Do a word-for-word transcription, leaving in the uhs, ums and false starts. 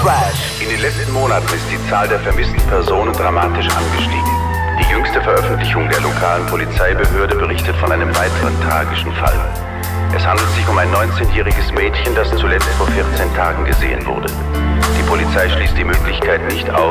Trash. In den letzten Monaten ist die Zahl der vermissten Personen dramatisch angestiegen. Die jüngste Veröffentlichung der lokalen Polizeibehörde berichtet von einem weiteren tragischen Fall. Es handelt sich um ein neunzehnjähriges Mädchen, das zuletzt vor vierzehn Tagen gesehen wurde. Die Polizei schließt die Möglichkeit nicht aus,